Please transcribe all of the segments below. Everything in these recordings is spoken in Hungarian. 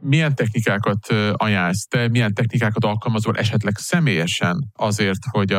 Milyen technikákat ajánlsz te, milyen technikákat alkalmazol esetleg személyesen azért, hogy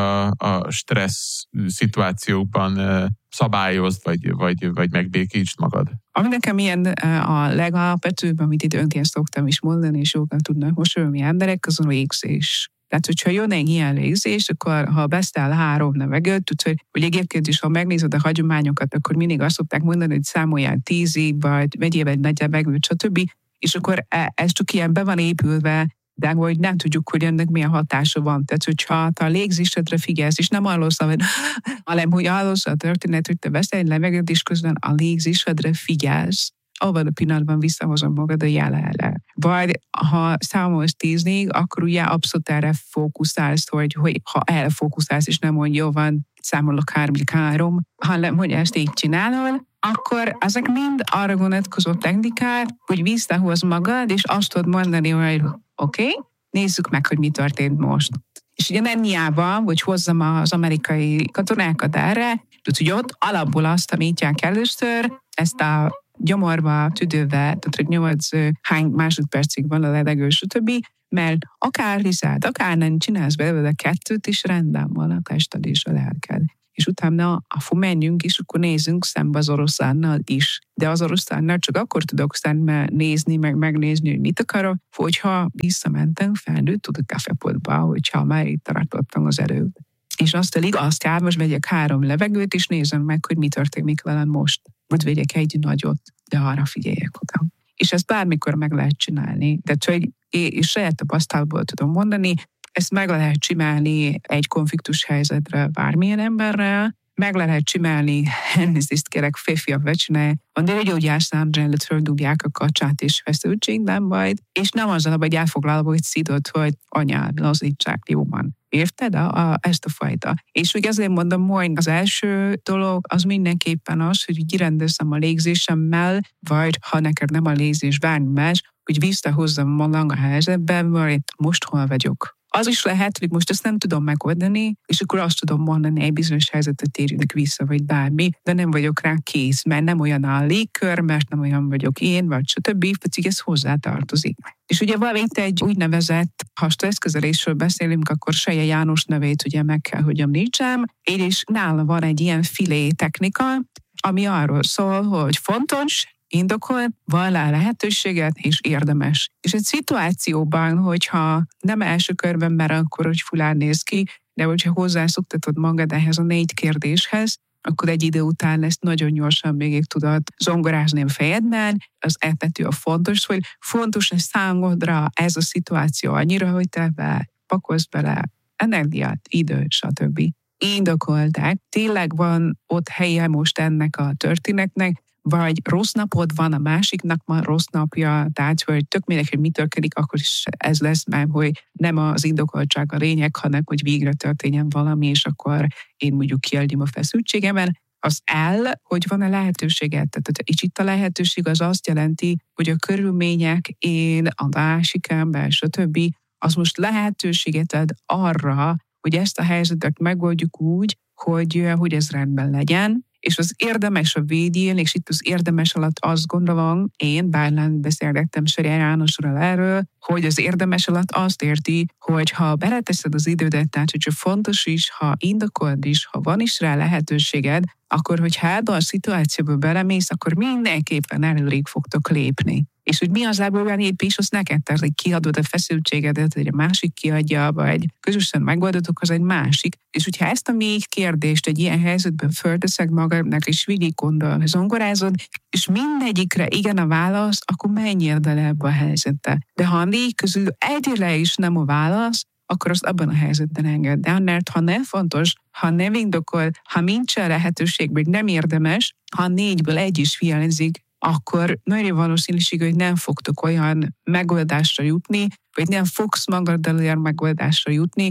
a stressz szituációkban szabályozd, vagy megbékítsd magad? Ami nekem ilyen a legalapvetőbb, amit időnként szoktam is mondani, és jókat tudnak mosolyogni emberek, az a légzés. Tehát, hogyha jön egy ilyen légzés, akkor ha beszél 3 levegőt, tudsz, hogy egyébként is, ha megnézed a hagyományokat, akkor mindig azt szokták mondani, hogy számoljál 10-ig, vagy vegyél egy nagy levegőt, stb. És akkor ez csak ilyen be van épülve, de hogy nem tudjuk, hogy ennek milyen hatása van. Tehát, hogyha a légzésedre figyelsz, és nem arról szól, hanem hogy arról szól a történet, hogy te veszel egy levegőt, és közben a légzésedre figyelsz, abban a pillanatban visszahozom magad a jelenre. Vagy ha számolsz 10-ig, akkor ugye abszolút erre fókuszálsz, hogy ha elfókuszálsz, és nem mondja, jó van, számolok 3, hanem hogy ezt így csinálod, akkor ezek mind arra vonatkozó technikák, hogy visszahoz magad, és azt tudod mondani, hogy oké, nézzük meg, hogy mi történt most. És ugye nem hiába, hogy hozzam az amerikai katonákat erre, tudod, hogy ott alapból azt tanítják először, ezt a gyomorba, tüdőbe, tehát hogy 8 hány másodpercig van a levegő, stb. Mert akár hiszed, akár nem csinálsz belőle 2, és rendben van a tested és a lelked. És utána, ha menjünk, és akkor nézzünk szembe az oroszlánnal is. De az oroszlánnal csak akkor tudok szembe nézni, meg megnézni, hogy mit akarok, hogyha visszamentem felnőtt a kafepotba, hogyha már itt tartottam az előtt. És azt elég, azt jár, most vegyek 3 levegőt, és nézem meg, hogy mi történik velem most. Vagy vegyek egy nagyot, de arra figyeljek oda. És ezt bármikor meg lehet csinálni. Tehát, hogy én saját tapasztalatból tudom mondani, ezt meg lehet csinálni egy konfliktus helyzetre bármilyen emberrel, meg lehet csinálni, elnézést kérek, férfiak vecsinálják, a nőgyógyásznál előtt földugják a kacsát és feszültség, nem majd, és nem azzal, hogy elfoglalva, hogy szidod, hogy anyád, lazítsák, jó van. Érted? Ezt a fajta. És úgy azért mondom, hogy az első dolog az mindenképpen az, hogy kirendezem a légzésemmel, vagy ha neked nem a légzés, bármi más, hogy visszahozzam magam a helyzetben, mert most hol vagyok. Az is lehet, hogy most ezt nem tudom megoldani, és akkor azt tudom mondani, egy bizonyos helyzetet térjünk vissza, vagy bármi, de nem vagyok rá kész, mert nem olyan a légkör, mert nem olyan vagyok én, vagy stb., pedig ez hozzátartozik. És ugye van itt egy úgynevezett, ha stresszkezelésről beszélünk, akkor Seje János nevét ugye meg kell, hogy említsem, és nála van egy ilyen filé technika, ami arról szól, hogy fontos, indokol, van rá lehetőséget, és érdemes. És egy szituációban, hogyha nem első körben, mert akkor, hogy fulán néz ki, de hogyha hozzászoktatod magad ehhez a 4 kérdéshez, akkor egy idő után ezt nagyon gyorsan végig tudod zongorázni a fejedben. Az eltető a fontos, hogy fontos ez számodra ez a szituáció annyira, hogy te pakolsz bele energiát, időt, stb. Indokolták. Tényleg van ott helye most ennek a történetnek, vagy rossz napod van, a másiknak van rossz napja, tehát hogy tök mindegy, hogy mi történik, akkor is ez lesz, mert hogy nem az indokoltság a lényeg, hanem hogy végre történjen valami, és akkor én mondjuk kiadjam a feszültségemen. Az hogy van a lehetőséget. Tehát és itt a lehetőség az azt jelenti, hogy a körülmények, én, a másik ember, stb. Az most lehetőséget ad arra, hogy ezt a helyzetet megoldjuk úgy, hogy ez rendben legyen, és az érdemes a végén, és itt az érdemes alatt azt gondolom, én bárlán beszélgettem Seje Jánosról erről, hogy az érdemes alatt azt érti, hogy ha beleteszed az idődet, tehát hogyha fontos is, ha indokold is, ha van is rá lehetőséged, akkor hogyha ebbe a szituációba belemész, akkor mindenképpen előrébb fogtok lépni. És hogy mi az lábban lépés, azt neked tehát, hogy kiadod a feszültségedet, vagy a másik kiadja, vagy közösen megoldotok, az egy másik. És hogyha ezt a 4 kérdést egy ilyen helyzetben fölteszek magadnak, és végig gondol, zongorázod, és mindegyikre igen a válasz, akkor menj érde ebbe a helyzetbe. De ha a 4 közül egyre is nem a válasz, akkor azt abban a helyzetben engedd el, mert ha nem fontos, ha nem indokol, ha nincsen lehetőség, vagy nem érdemes, ha 4-ből 1 is hiányzik, akkor nagyon valószínűség, hogy nem fogtok olyan megoldásra jutni, vagy nem fogsz magaddal olyan megoldásra jutni,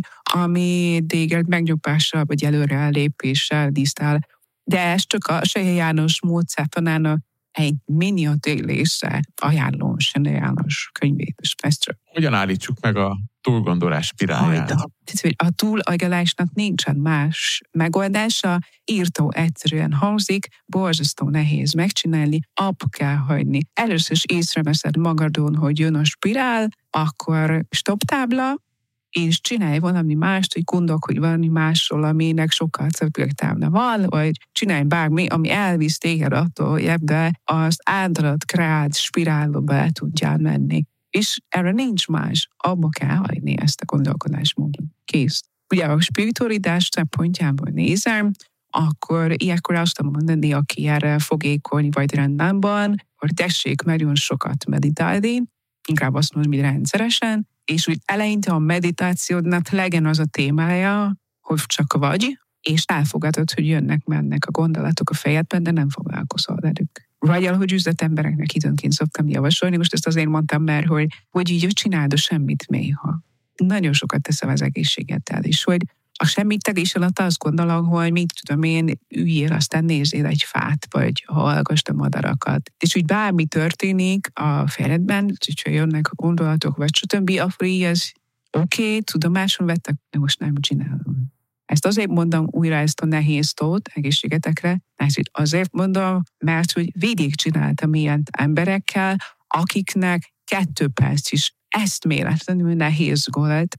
ami téged megnyugvással vagy előre lépéssel dísztál. De ez csak a Seje János módszertanának egy miniatérésze ajánlom Sene János könyvét a stresszről. Hogyan állítsuk meg a túlgondolás spirálját? A túlagolásnak nincsen más megoldása, írtó egyszerűen hangzik, borzasztó nehéz megcsinálni, abba kell hagyni. Először is észreveszed magadon, hogy jön a spirál, akkor stop tábla, és csinálj valami mást, hogy gondolkodj valami másról, aminek sokkal több értelme van, vagy csinálj bármi, ami elvisz téged attól, hogy ebbe az általat kreált spirálba be tudjál menni. És erre nincs más, abba kell hagyni ezt a gondolkodásmódot. Kész. Ugye a spiritualitás szempontjából nézem, akkor ilyenkor azt mondani, aki erre fogékony vagy rendben van, hogy tessék nagyon sokat meditálni, inkább azt mondom, hogy rendszeresen, és úgy eleinte a meditációdnak legyen az a témája, hogy csak vagy, és elfogadod, hogy jönnek-mennek a gondolatok a fejedben, de nem foglalkozol velük. Vagy ahogy üzletembereknek időnként szoktam javasolni, most ezt azért mondtam, mert hogy így csináld a semmit néha. Nagyon sokat teszem az egészségeddel is, hogy a semmit tegés alatt azt gondolom, hogy mit tudom én, üljél, aztán nézzél egy fát, vagy hallgasd a madarakat. És úgy bármi történik a fejedben, hogyha jönnek a gondolatok, vagy stb. Akkor így ez oké, tudomáson vettek, de most nem csinálom. Ezt azért mondom újra ezt a nehéz tót egészségetekre, azért mondom, mert hogy végig csináltam ilyen emberekkel, akiknek 2 perc is eszméletlenül nehéz volt,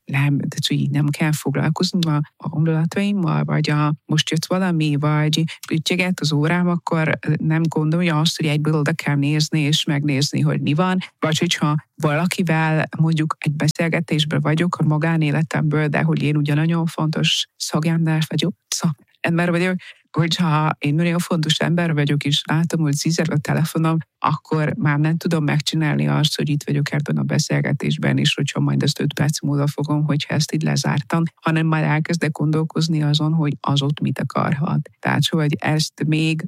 nem kell foglalkozni a gondolataimmal, vagy most jött valami, vagy ügyöget az órám, akkor nem gondolja azt, hogy egyből oda kell nézni, és megnézni, hogy mi van, vagy hogyha valakivel mondjuk egy beszélgetésben vagyok a magánéletemből, de hogy én ugye nagyon fontos szakember vagyok, hogyha én nagyon fontos ember vagyok, és látom, hogy zizeg a telefonom, akkor már nem tudom megcsinálni azt, hogy itt vagyok ebben a beszélgetésben, és hogyha majd ezt 5 perc múlva fogom, hogyha ezt így lezártam, hanem már elkezdek gondolkozni azon, hogy az ott mit akarhat. Tehát, hogy ezt még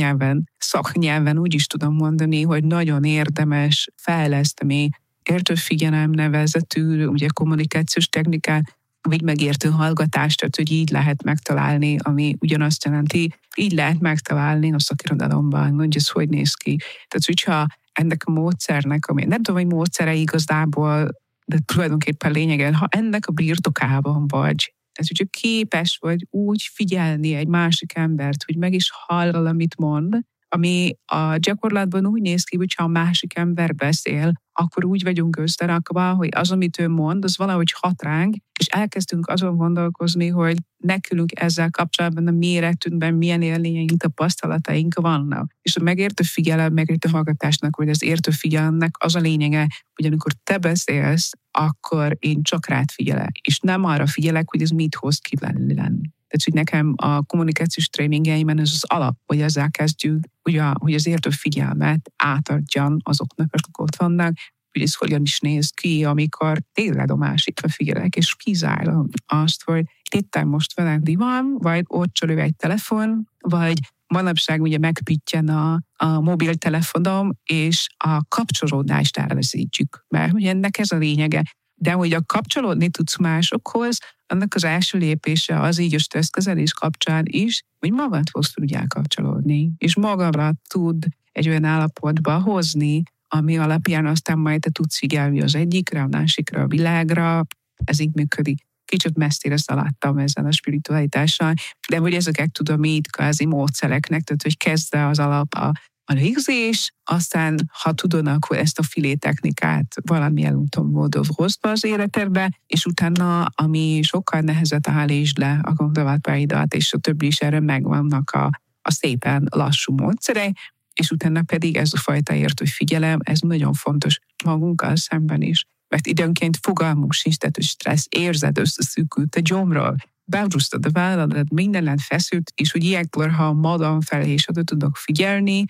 szaknyelven úgy is tudom mondani, hogy nagyon érdemes fejleszteni értő figyelem nevezetű, ugye kommunikációs technikát, vagy megértő hallgatást, tehát hogy így lehet megtalálni, ami ugyanazt jelenti, így lehet megtalálni a szakirodalomban, hogy ez hogy néz ki. Tehát, hogyha ennek a módszernek, ami nem tudom, hogy módszere igazából, de tulajdonképpen lényegen, ha ennek a birtokában vagy, tehát, hogyha képes vagy úgy figyelni egy másik embert, hogy meg is hallal, amit mond, ami a gyakorlatban úgy néz ki, hogyha a másik ember beszél, akkor úgy vagyunk összerakva, hogy az, amit ő mond, az valahogy hat ránk, és elkezdünk azon gondolkozni, hogy nekünk ezzel kapcsolatban a mi életünkben milyen élményeink, tapasztalataink vannak. És a megértő figyelem, megértő hallgatásnak, vagy az értő figyelemnek az a lényege, hogy amikor te beszélsz, akkor én csak rád figyelek, és nem arra figyelek, hogy ez mit hoz ki lenni. Tehát, hogy nekem a kommunikációs tréningeimen ez az alap, hogy ezzel kezdjük, hogy az értő figyelmet átadjan azoknak, akik ott vannak, hogy ez hogyan is néz ki, amikor tényleg a másikra figyelek, és kizárom azt, hogy itt most velem mi van, vagy ott csörög egy telefon, vagy manapság ugye megpittyen a mobiltelefonom, és a kapcsolódást elveszítjük. Mert ugye ennek ez a lényege. De hogy a kapcsolódni tudsz másokhoz, annak az első lépése az így a stresszkezelés kapcsán is, hogy magadhoz tudjál kapcsolódni, és magadra tud egy olyan állapotba hozni, ami alapján aztán majd te tudsz figyelni az egyikre, a másikra, a világra. Ez így működik. Kicsit messzire szaladtam ezzel a spiritualitással, de hogy ezeket tudom így kvázi módszereknek, tehát hogy kezdve az alap a légzés, aztán ha tudod, akkor ezt a filé technikát valamilyen úton módon hozd be az életedbe, és utána, ami sokkal nehezebb, állítsd le a gondolataidat, és a többi is erre megvannak a szépen lassú módszerei, és utána pedig ez a fajta értő figyelem, ez nagyon fontos magunkkal szemben is. Mert időnként fogalmunk sincs, tehát hogy stressz érzed, összeszűkült a gyomról, beúsztad a válladat, mindenen feszült, és hogy ilyenkor, ha magam felé is oda tudok figyelni,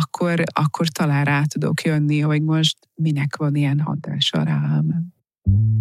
akkor talán rá tudok jönni, hogy most minek van ilyen hatása rám.